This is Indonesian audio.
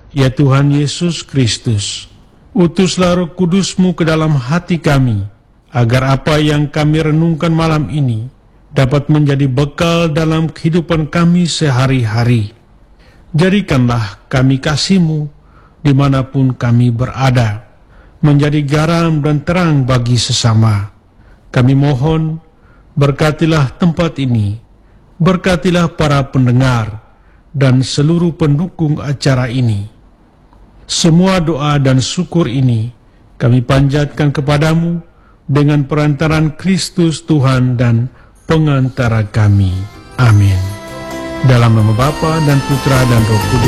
ya Tuhan Yesus Kristus. Utuslah Roh Kudus-Mu ke dalam hati kami, agar apa yang kami renungkan malam ini dapat menjadi bekal dalam kehidupan kami sehari-hari. Jadikanlah kami kasih-Mu dimanapun kami berada, menjadi garam dan terang bagi sesama. Kami mohon, berkatilah tempat ini, berkatilah para pendengar, dan seluruh pendukung acara ini. Semua doa dan syukur ini kami panjatkan kepadamu dengan perantaran Kristus Tuhan dan pengantara kami. Amin. Dalam nama Bapa dan Putra dan Roh Kudus.